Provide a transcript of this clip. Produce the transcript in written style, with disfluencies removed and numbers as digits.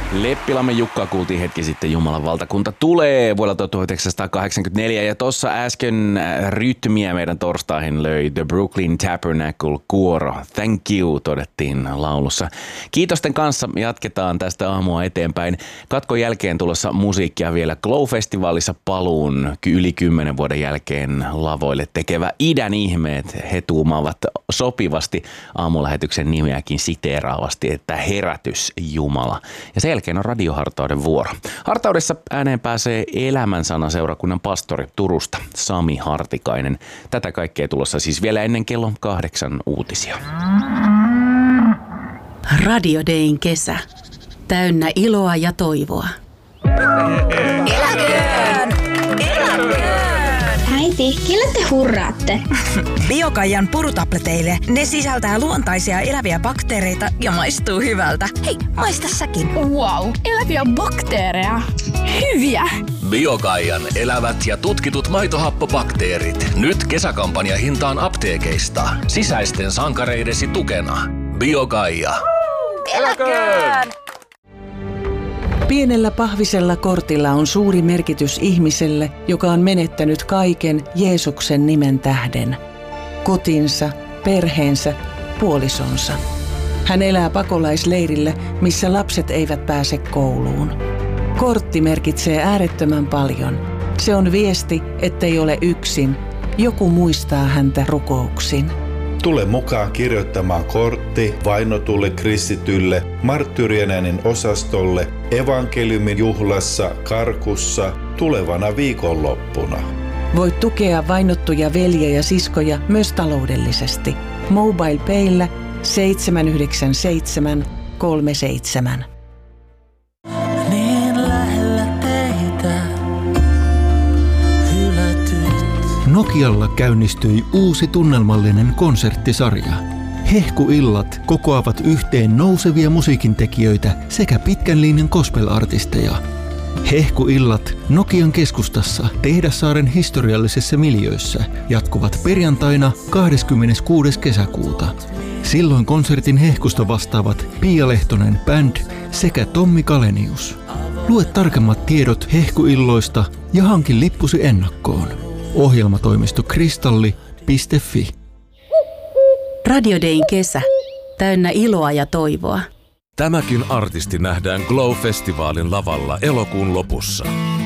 Leppilamme Jukka kuultiin hetki sitten Jumalan valtakunta tulee vuodelta 1984 ja tuossa äsken rytmiä meidän torstaihin löi The Brooklyn Tabernacle kuoro. Thank you todettiin laulussa. Kiitosten kanssa jatketaan tästä aamua eteenpäin. Katkon jälkeen tulossa musiikkia vielä Glow-festivaalissa paluun yli 10 vuoden jälkeen lavoille tekevä Idän ihmeet. He tuumaavat sopivasti aamulähetyksen nimeäkin siteeraavasti, että herätys Jumala. Ja sen jälkeen on radiohartauden vuoro. Hartaudessa ääneen pääsee Elämänsana seurakunnan pastori Turusta, Sami Hartikainen. Tätä kaikkea tulossa siis vielä ennen kello 8 uutisia. Radio Dayn kesä. Täynnä iloa ja toivoa. Eläköön! Eläköön! Äiti, kelle te hurraatte? Biokaijan purutableteille. Ne sisältää luontaisia eläviä bakteereita ja maistuu hyvältä. Hei, maista säkin. Wow, eläviä bakteereja. Hyviä! Biokaijan elävät ja tutkitut maitohappobakteerit. Nyt kesäkampanjahintaan apteekeista. Sisäisten sankareidesi tukena. Biokaija. Eläköön! Pienellä pahvisella kortilla on suuri merkitys ihmiselle, joka on menettänyt kaiken Jeesuksen nimen tähden. Kotinsa, perheensä, puolisonsa. Hän elää pakolaisleirillä, missä lapset eivät pääse kouluun. Kortti merkitsee äärettömän paljon. Se on viesti, ettei ole yksin. Joku muistaa häntä rukouksin. Tule mukaan kirjoittamaan kortti vainotulle kristitylle, marttyyrien äänen osastolle, evankeliumin juhlassa, Karkussa, tulevana viikonloppuna. Voit tukea vainottuja veljiä ja siskoja myös taloudellisesti. MobilePayllä 797 37. Nokialla käynnistyi uusi tunnelmallinen konserttisarja. Hehkuillat kokoavat yhteen nousevia musiikintekijöitä sekä pitkän linjan gospel-artisteja. Hehkuillat Nokian keskustassa Tehdassaaren historiallisessa miljöössä jatkuvat perjantaina 26. kesäkuuta. Silloin konsertin hehkusta vastaavat Pia Lehtonen Band sekä Tommi Kalenius. Lue tarkemmat tiedot hehkuilloista ja hankin lippusi ennakkoon. Ohjelmatoimisto kristalli.fi. Radio Dayn kesä. Täynnä iloa ja toivoa. Tämäkin artisti nähdään Glow-festivaalin lavalla elokuun lopussa.